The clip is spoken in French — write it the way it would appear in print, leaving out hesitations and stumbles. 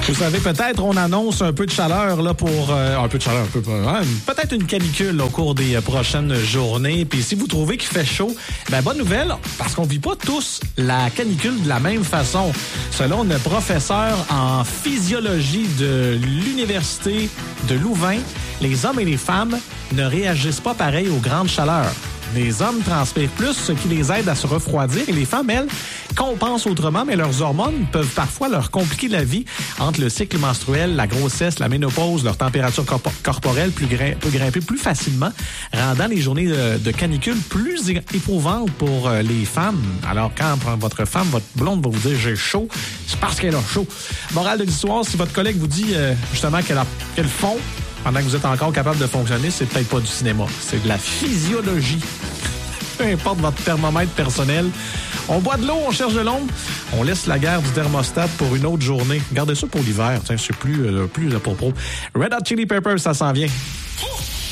Vous savez, peut-être on annonce un peu de chaleur là pour peut-être une canicule là, au cours des prochaines journées. Puis si vous trouvez qu'il fait chaud, bonne nouvelle, parce qu'on vit pas tous la canicule de la même façon. Selon un professeur en physiologie de l'Université de Louvain, les hommes et les femmes ne réagissent pas pareil aux grandes chaleurs. Les hommes transpirent plus, ce qui les aide à se refroidir. Et les femmes, elles, compensent autrement, mais leurs hormones peuvent parfois leur compliquer la vie. Entre le cycle menstruel, la grossesse, la ménopause, leur température corporelle peut grimper plus facilement, rendant les journées de canicule plus éprouvantes pour les femmes. Alors, quand votre femme, votre blonde va vous dire « j'ai chaud », c'est parce qu'elle a chaud. Morale de l'histoire, si votre collègue vous dit justement qu'elle fond, pendant que vous êtes encore capable de fonctionner, c'est peut-être pas du cinéma. C'est de la physiologie. Peu importe votre thermomètre personnel. On boit de l'eau, on cherche de l'ombre. On laisse la guerre du thermostat pour une autre journée. Gardez ça pour l'hiver. Tiens, c'est plus à propos. Red Hot Chili Peppers, ça s'en vient.